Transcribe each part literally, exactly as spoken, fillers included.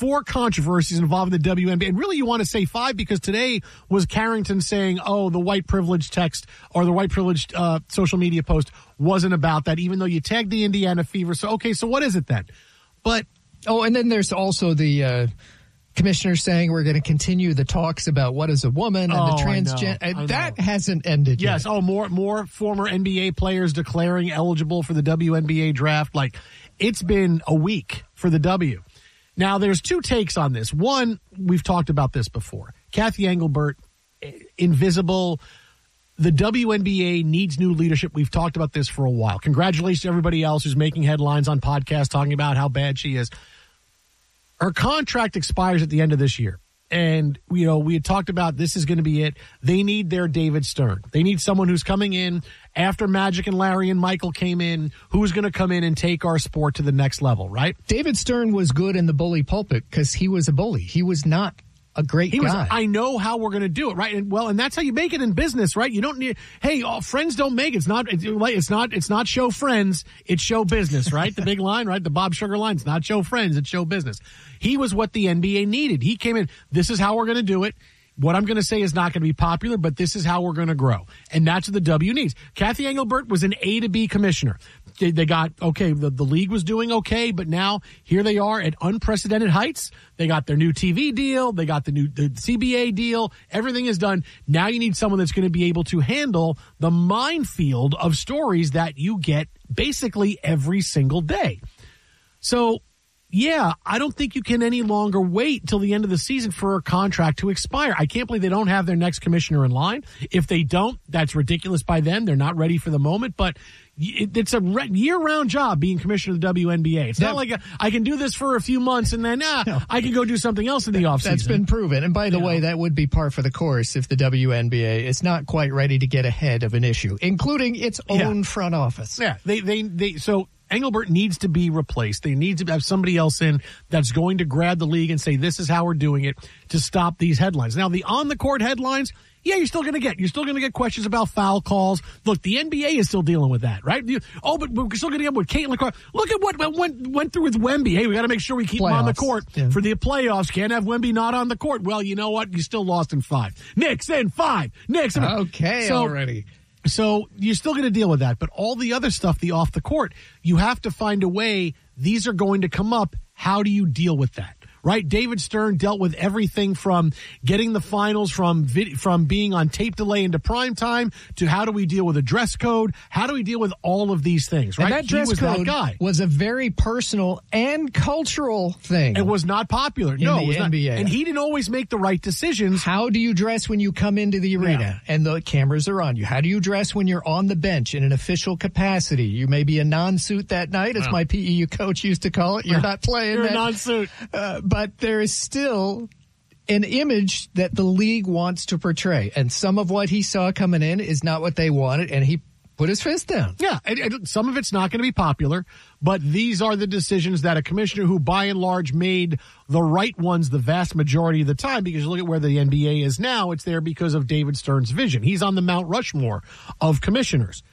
four controversies involving the W N B A. And really you want to say five because today was Carrington saying, oh, the white privilege text or the white privileged uh, social media post wasn't about that, even though you tagged the Indiana Fever. So, okay, so what is it then? But oh, and then there's also the uh, commissioner saying we're going to continue the talks about what is a woman and oh, the transgender. That hasn't ended yes. yet. Oh, more more former N B A players declaring eligible for the W N B A draft. Like, it's been a week for the W. Now, there's two takes on this. One, we've talked about this before. Kathy Engelbert, invisible. The W N B A needs new leadership. We've talked about this for a while. Congratulations to everybody else who's making headlines on podcasts talking about how bad she is. Her contract expires at the end of this year. And, you know, we had talked about this is going to be it. They need their David Stern. They need someone who's coming in after Magic and Larry and Michael came in, who's going to come in and take our sport to the next level, right? David Stern was good in the bully pulpit because he was a bully. He was not a great he guy. Was, I know how we're going to do it, right? And well, and that's how you make it in business, right? You don't need, hey, oh, friends don't make it. It's not, it's not, it's not show friends. It's show business, right? The big line, right? The Bob Sugar line. It's not show friends. It's show business. He was what the N B A needed. He came in. This is how we're going to do it. What I'm going to say is not going to be popular, but this is how we're going to grow. And that's what the W needs. Kathy Engelbert was an A to B commissioner. They, they got, okay, the, the league was doing okay, but now here they are at unprecedented heights. They got their new T V deal. They got the new the C B A deal. Everything is done. Now you need someone that's going to be able to handle the minefield of stories that you get basically every single day. So, yeah, I don't think you can any longer wait till the end of the season for a contract to expire. I can't believe they don't have their next commissioner in line. If they don't, that's ridiculous by them. They're not ready for the moment, but it's a year-round job being commissioner of the W N B A. It's that, not like a, I can do this for a few months and then ah, no. I can go do something else in the offseason. That's been proven. And by the you way, know. that would be par for the course if the W N B A is not quite ready to get ahead of an issue, including its own yeah. front office. Yeah, they, they, they, so Engelbert needs to be replaced. They need to have somebody else in that's going to grab the league and say, this is how we're doing it to stop these headlines. Now, the on-the-court headlines, yeah, you're still going to get. You're still going to get questions about foul calls. Look, the N B A is still dealing with that, right? You, oh, but we're still going to get with Caitlin Clark. Look at what went, went through with Wemby. Hey, we got to make sure we keep playoffs. him on the court yeah. for the playoffs. Can't have Wemby not on the court. Well, you know what? You still lost in five. Knicks in five. Knicks in Okay, so, already. So you're still going to deal with that. But all the other stuff, the off the court, you have to find a way. These are going to come up. How do you deal with that? Right? David Stern dealt with everything from getting the finals from vid- from being on tape delay into prime time to how do we deal with a dress code? How do we deal with all of these things? Right? And that dress he was code that guy. was a very personal and cultural thing. It was not popular. In no, the it was N B A. Not. And he didn't always make the right decisions. How do you dress when you come into the arena yeah. and the cameras are on you? How do you dress when you're on the bench in an official capacity? You may be a non-suit that night, as yeah. my P E U coach used to call it. You're not playing. You're that. a non-suit. Uh, but there is still an image that the league wants to portray. And some of what he saw coming in is not what they wanted, and he put his fist down. Yeah, and, and some of it's not going to be popular, but these are the decisions that a commissioner who, by and large, made the right ones the vast majority of the time, because you look at where the N B A is now, it's there because of David Stern's vision. He's on the Mount Rushmore of commissioners.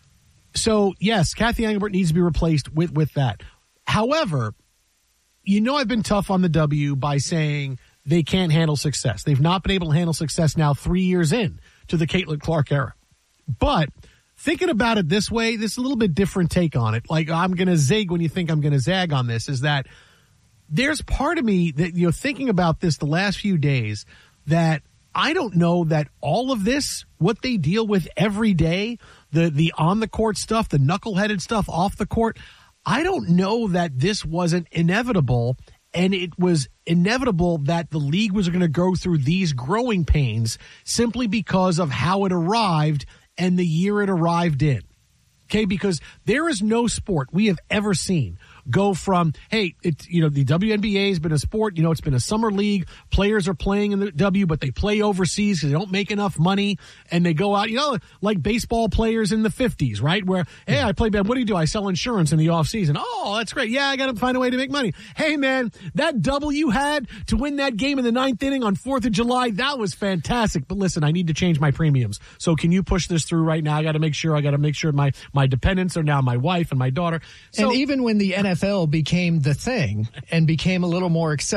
So, yes, Kathy Engelbert needs to be replaced with, with that. However, you know I've been tough on the W by saying they can't handle success. They've not been able to handle success now three years in to the Caitlin Clark era. But thinking about it this way, this is a little bit different take on it. Like, I'm going to zig when you think I'm going to zag on this, is that there's part of me that, you know, thinking about this the last few days, that I don't know that all of this, what they deal with every day, the, the on-the-court stuff, the knuckleheaded stuff off the court, I don't know that this wasn't inevitable, and it was inevitable that the league was going to go through these growing pains simply because of how it arrived and the year it arrived in. Okay, because there is no sport we have ever seen go from, hey, it's, you know, the W N B A has been a sport, you know, it's been a summer league. Players are playing in the W, but they play overseas because they don't make enough money, and they go out, you know, like baseball players in the fifties, right? Where, hey, I play bad. What do you do? I sell insurance in the off season. Oh, that's great. Yeah, I got to find a way to make money. Hey, man, that double you had to win that game in the ninth inning on fourth of July, that was fantastic. But listen, I need to change my premiums. So can you push this through right now? I got to make sure, I got to make sure my, my dependents are now my wife and my daughter. So, and even when the N F L became the thing and became a little more acceptable,